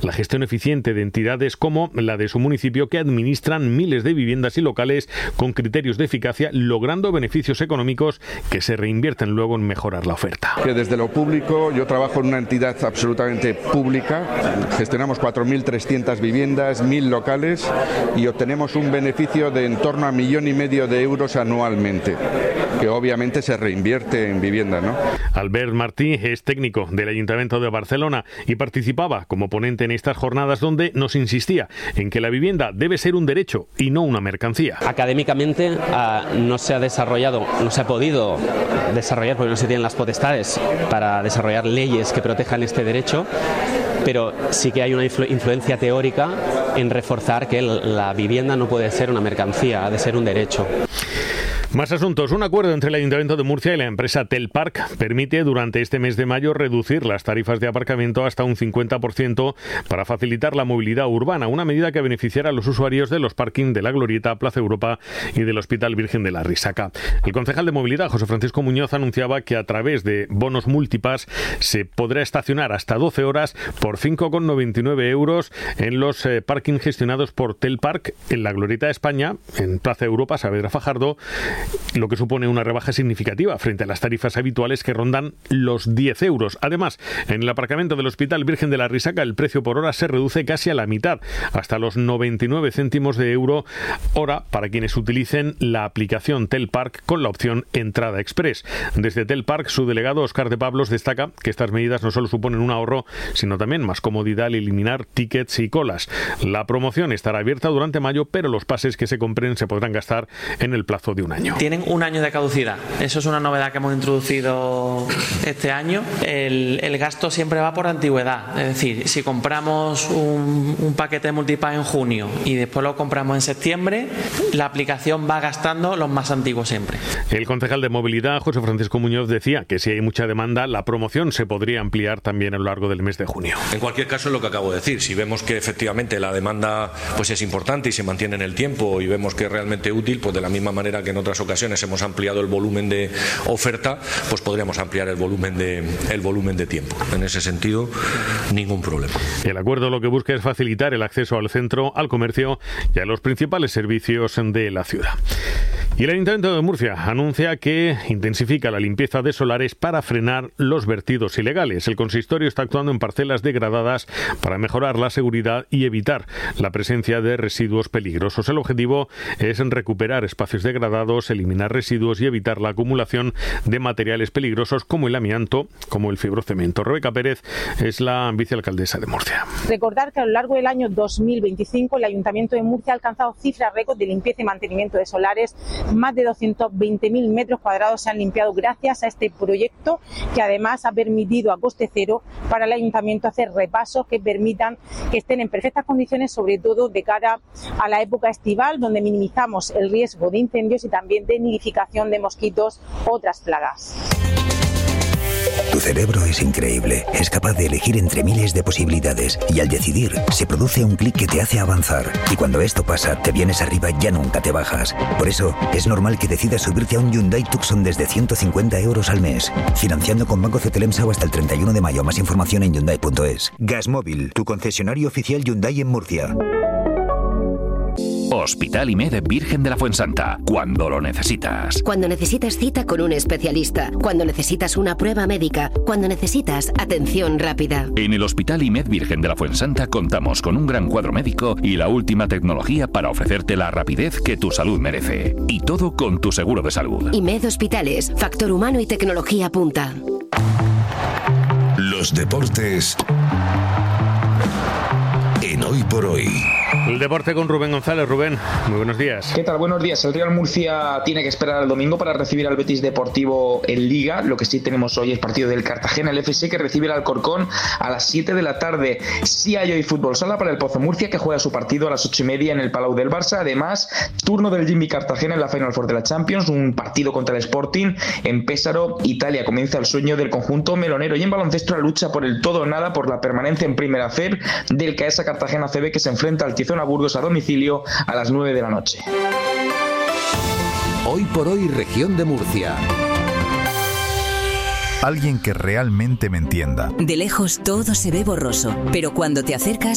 la gestión eficiente de entidades como la de su municipio, que administran miles de viviendas y locales con criterios de eficacia, logrando beneficios económicos que se reinvierten luego en mejorar la oferta. Que desde lo público, yo trabajo en una entidad absolutamente pública, gestionamos 4.300 viviendas, 1.000 locales y obtenemos un beneficio de en torno a 1,5 millones de euros anualmente, que obviamente se reinvierte en vivienda, ¿no? Albert Martí es técnico del Ayuntamiento de Barcelona y participaba como ponente en estas jornadas, donde nos insistía en que la vivienda debe ser un derecho y no una mercancía. Académicamente no se ha podido desarrollar porque no se tienen las potestades para desarrollar leyes que protejan este derecho, pero sí que hay una influencia teórica en reforzar que la vivienda no puede ser una mercancía, ha de ser un derecho. Más asuntos. Un acuerdo entre el Ayuntamiento de Murcia y la empresa Telpark permite durante este mes de mayo reducir las tarifas de aparcamiento hasta un 50% para facilitar la movilidad urbana, una medida que beneficiará a los usuarios de los parking de La Glorieta, Plaza Europa y del Hospital Virgen de la Risaca. El concejal de Movilidad, José Francisco Muñoz, anunciaba que a través de bonos multipass se podrá estacionar hasta 12 horas por 5,99 euros en los parking gestionados por Telpark en La Glorieta de España, en Plaza Europa, Saavedra Fajardo, lo que supone una rebaja significativa frente a las tarifas habituales que rondan los 10 euros. Además, en el aparcamiento del Hospital Virgen de la Risaca el precio por hora se reduce casi a la mitad, hasta los 99 céntimos de euro hora para quienes utilicen la aplicación Telpark con la opción Entrada Express. Desde Telpark, su delegado Óscar de Pablos destaca que estas medidas no solo suponen un ahorro, sino también más comodidad al eliminar tickets y colas. La promoción estará abierta durante mayo, pero los pases que se compren se podrán gastar en el plazo de un año. Tienen un año de caducidad. Eso es una novedad que hemos introducido este año. El gasto siempre va por antigüedad. Es decir, si compramos un paquete de multipass en junio y después lo compramos en septiembre, la aplicación va gastando los más antiguos siempre. El concejal de Movilidad, José Francisco Muñoz, decía que si hay mucha demanda, la promoción se podría ampliar también a lo largo del mes de junio. En cualquier caso, es lo que acabo de decir. Si vemos que efectivamente la demanda pues es importante y se mantiene en el tiempo y vemos que es realmente útil, pues de la misma manera que en otras ocasiones hemos ampliado el volumen de oferta, pues podríamos ampliar el volumen de tiempo. En ese sentido, ningún problema. El acuerdo lo que busca es facilitar el acceso al centro, al comercio y a los principales servicios de la ciudad. Y el Ayuntamiento de Murcia anuncia que intensifica la limpieza de solares para frenar los vertidos ilegales. El consistorio está actuando en parcelas degradadas para mejorar la seguridad y evitar la presencia de residuos peligrosos. El objetivo es recuperar espacios degradados, eliminar residuos y evitar la acumulación de materiales peligrosos como el amianto, como el fibrocemento. Rebeca Pérez es la vicealcaldesa de Murcia. Recordar que a lo largo del año 2025 el Ayuntamiento de Murcia ha alcanzado cifras récord de limpieza y mantenimiento de solares. Más de 220.000 metros cuadrados se han limpiado gracias a este proyecto, que además ha permitido a coste cero para el Ayuntamiento hacer repasos que permitan que estén en perfectas condiciones, sobre todo de cara a la época estival, donde minimizamos el riesgo de incendios y también de nidificación de mosquitos u otras plagas. Tu cerebro es increíble, es capaz de elegir entre miles de posibilidades y al decidir se produce un clic que te hace avanzar, y cuando esto pasa te vienes arriba y ya nunca te bajas. Por eso es normal que decidas subirte a un Hyundai Tucson desde 150 euros al mes, financiando con Banco Cetelemsa hasta el 31 de mayo. Más información en Hyundai.es. Gasmóvil, tu concesionario oficial Hyundai en Murcia. Hospital IMED Virgen de la Fuensanta, cuando lo necesitas. Cuando necesitas cita con un especialista, cuando necesitas una prueba médica, cuando necesitas atención rápida. En el Hospital IMED Virgen de la Fuensanta contamos con un gran cuadro médico y la última tecnología para ofrecerte la rapidez que tu salud merece. Y todo con tu seguro de salud. IMED Hospitales, factor humano y tecnología punta. Los deportes en Hoy por Hoy. El deporte con Rubén González. Rubén, muy buenos días. ¿Qué tal? Buenos días. El Real Murcia tiene que esperar al domingo para recibir al Betis Deportivo en Liga. Lo que sí tenemos hoy es partido del Cartagena, el FC, que recibe al Alcorcón a las 7 de la tarde. Sí hay hoy fútbol sala para el Pozo Murcia, que juega su partido a las 8:30 en el Palau del Barça. Además, turno del Jimmy Cartagena en la Final Four de la Champions, un partido contra el Sporting en Pésaro, Italia. Comienza el sueño del conjunto melonero. Y en baloncesto, la lucha por el todo o nada por la permanencia en Primera FEB del Caesa Cartagena CB, que se enfrenta al Tizona Burgos a domicilio a las 9 de la noche. Hoy por Hoy, región de Murcia. Alguien que realmente me entienda. De lejos todo se ve borroso, pero cuando te acercas